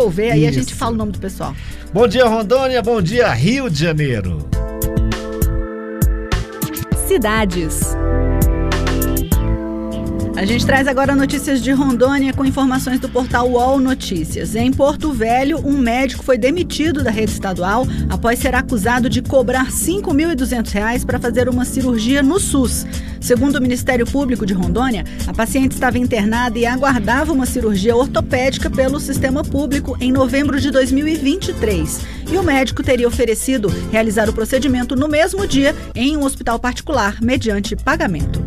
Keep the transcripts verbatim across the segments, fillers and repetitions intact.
desenvolver, aí Isso. a gente fala o nome do pessoal. Bom dia, Rondônia, bom dia, Rio de Janeiro. Cidades. A gente traz agora notícias de Rondônia com informações do portal U O L Notícias. Em Porto Velho, um médico foi demitido da rede estadual após ser acusado de cobrar cinco mil e duzentos reais para fazer uma cirurgia no SUS. Segundo o Ministério Público de Rondônia, a paciente estava internada e aguardava uma cirurgia ortopédica pelo sistema público em novembro de dois mil e vinte e três. E o médico teria oferecido realizar o procedimento no mesmo dia em um hospital particular, mediante pagamento.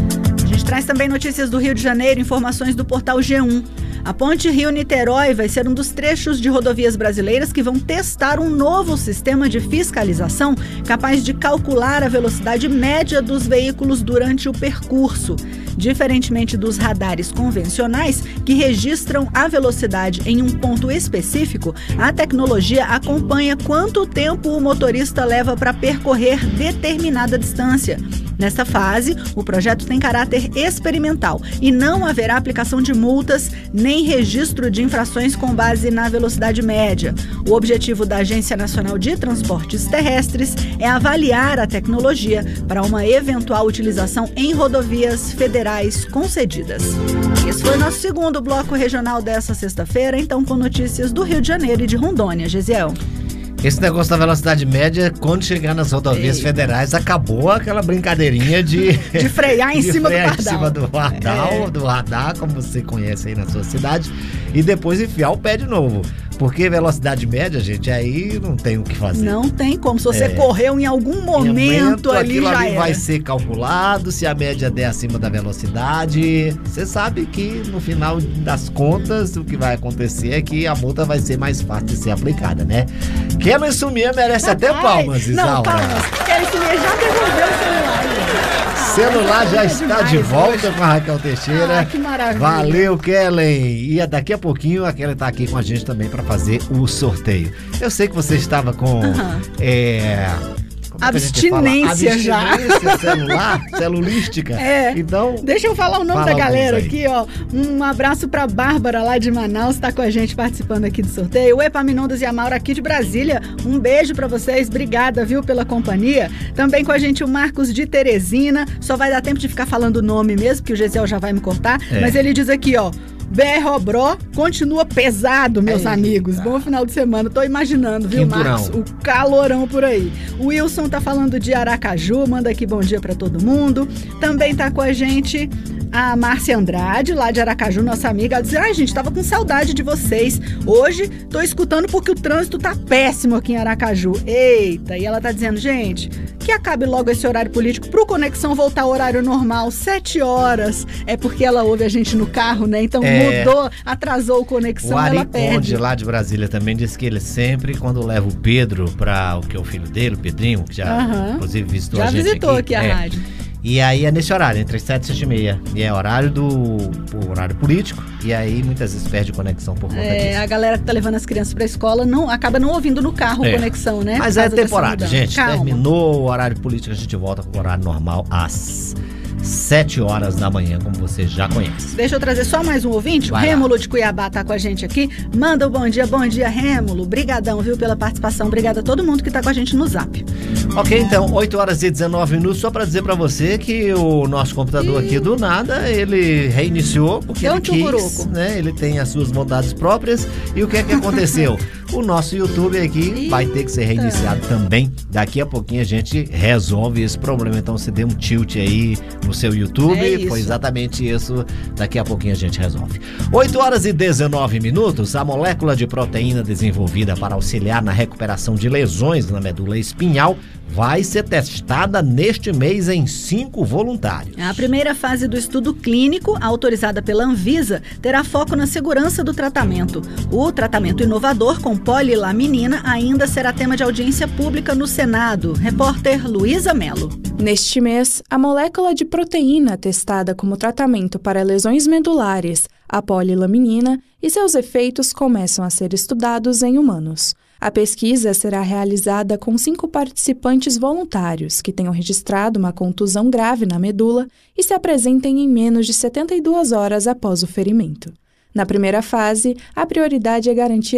A gente traz também notícias do Rio de Janeiro, informações do portal G um. A ponte Rio-Niterói vai ser um dos trechos de rodovias brasileiras que vão testar um novo sistema de fiscalização capaz de calcular a velocidade média dos veículos durante o percurso. Diferentemente dos radares convencionais, que registram a velocidade em um ponto específico, a tecnologia acompanha quanto tempo o motorista leva para percorrer determinada distância. Nesta fase, o projeto tem caráter experimental e não haverá aplicação de multas nem registro de infrações com base na velocidade média. O objetivo da Agência Nacional de Transportes Terrestres é avaliar a tecnologia para uma eventual utilização em rodovias federais concedidas. Esse foi o nosso segundo bloco regional dessa sexta-feira, então com notícias do Rio de Janeiro e de Rondônia. Gesiel. Esse negócio da velocidade média, quando chegar nas rodovias Ei. federais, acabou aquela brincadeirinha de... De frear em de cima frear do em cima do radar, é. do radar, como você conhece aí na sua cidade, e depois enfiar o pé de novo. Porque velocidade média, gente, aí não tem o que fazer. Não tem como. Se você é. correu em algum momento, em momento ali aquilo já ali era. vai ser calculado, se a média der acima da velocidade. Você sabe que no final das contas o que vai acontecer é que a multa vai ser mais fácil de ser aplicada, né? Kelly Sumier merece até palmas, Isaura. Não, palmas. Kelly Sumier já devolveu o celular. O celular já está de volta com a Raquel Teixeira. Ah, que maravilha. Valeu, Kelly. E daqui a pouquinho a Kelly está aqui com a gente também para fazer o sorteio. Eu sei que você estava com... Uhum. É... Abstinência, Abstinência já. Abstinência celular, celulística. É. Então, deixa eu falar o nome da galera aqui, ó. Um abraço pra Bárbara lá de Manaus, tá com a gente participando aqui do sorteio. O Epaminondas e a Maura aqui de Brasília. Um beijo pra vocês, obrigada, viu, pela companhia. Também com a gente o Marcos de Teresina. Só vai dar tempo de ficar falando o nome mesmo, que o Gesiel já vai me cortar. É. Mas ele diz aqui, ó. B R Obró continua pesado, meus Eita. amigos. Bom final de semana. Tô imaginando, viu, Quinturão. Marcos? O calorão por aí. O Wilson tá falando de Aracaju, manda aqui bom dia pra todo mundo. Também tá com a gente a Márcia Andrade, lá de Aracaju, nossa amiga. Ela diz, ai, gente, tava com saudade de vocês. Hoje tô escutando porque o trânsito tá péssimo aqui em Aracaju. Eita, e ela tá dizendo, gente, que acabe logo esse horário político pro Conexão voltar ao horário normal, sete horas. É porque ela ouve a gente no carro, né? Então é, mudou, atrasou o Conexão, o ela Ari perde. Conde, lá de Brasília, também disse que ele sempre, quando leva o Pedro para o que é o filho dele, o Pedrinho, que já, uhum. inclusive, visitou já a gente visitou aqui, aqui a é, rádio. E aí é nesse horário, entre as sete e sete e meia. E é horário do o horário político. E aí muitas vezes perde conexão por conta é, disso. A galera que tá levando as crianças pra escola não, acaba não ouvindo no carro é. conexão, né? Mas é temporário, gente. Calma. Terminou o horário político, a gente volta com o horário normal às sete horas da manhã, como você já conhece. Deixa eu trazer só mais um ouvinte. Vai o Rêmulo lá. de Cuiabá tá com a gente aqui. Manda um bom dia, bom dia, Rêmulo. Brigadão, viu, pela participação. Obrigada a todo mundo que tá com a gente no Zap. Ok, então, oito horas e dezenove minutos, só pra dizer pra você que o nosso computador e... aqui do nada, ele reiniciou, porque Deu ele um quis, né? Ele tem as suas vontades próprias. E o que é que aconteceu? O nosso YouTube aqui Eita. vai ter que ser reiniciado também. Daqui a pouquinho a gente resolve esse problema. Então, se der um tilt aí no seu YouTube, é foi exatamente isso. Daqui a pouquinho a gente resolve. oito horas e dezenove minutos, a molécula de proteína desenvolvida para auxiliar na recuperação de lesões na medula espinhal vai ser testada neste mês em cinco voluntários. A primeira fase do estudo clínico, autorizada pela Anvisa, terá foco na segurança do tratamento. O tratamento inovador com polilaminina ainda será tema de audiência pública no Senado. Repórter Luísa Mello. Neste mês, a molécula de proteína testada como tratamento para lesões medulares, a polilaminina, e seus efeitos começam a ser estudados em humanos. A pesquisa será realizada com cinco participantes voluntários que tenham registrado uma contusão grave na medula e se apresentem em menos de setenta e duas horas após o ferimento. Na primeira fase, a prioridade é garantir